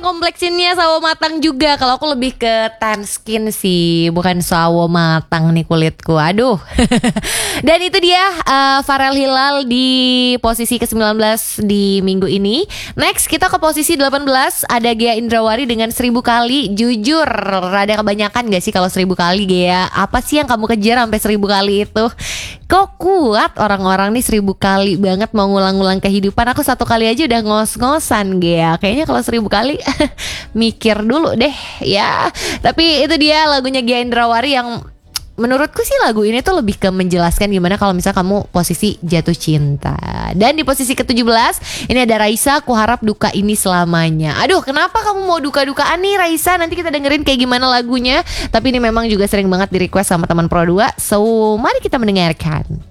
kompleksinnya sawo matang juga. Kalau aku lebih ke tan skin sih, bukan sawo matang nih kulitku. Aduh. Dan itu dia Farel Hilal di posisi ke-19 di minggu ini. Next kita ke posisi 18 ada Gea Indrawari dengan 1000 kali. Jujur rada kebanyakan gak sih kalau 1000 kali Gea? Apa sih yang kamu kejar sampai 1000 kali itu? Kok kuat orang-orang nih 1000 kali banget mau ngulang-ngulang kehidupan. Aku 1 kali aja udah ngos-ngosan Gea. Kayaknya kalau 1000 kali mikir dulu deh ya. Tapi itu dia lagunya Gea Indrawari yang menurutku sih lagu ini tuh lebih ke menjelaskan gimana kalau misalnya kamu posisi jatuh cinta. Dan di posisi ke-17 ini ada Raisa, Ku Harap Duka Ini Selamanya. Aduh, kenapa kamu mau duka-dukaan nih Raisa? Nanti kita dengerin kayak gimana lagunya. Tapi ini memang juga sering banget di request sama teman Pro 2. So, mari kita mendengarkan.